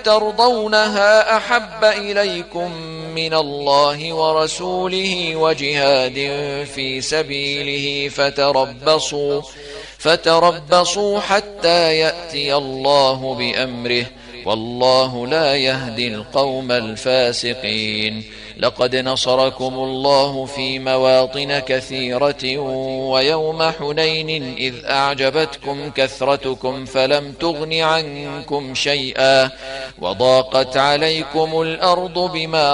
ترضونها أحب إليكم من الله ورسوله وجهاد في سبيله فتربصوا حتى يأتي الله بأمره، والله لا يهدي القوم الفاسقين. لقد نصركم الله في مواطن كثيرة ويوم حنين إذ أعجبتكم كثرتكم فلم تغن عنكم شيئا وضاقت عليكم الأرض بما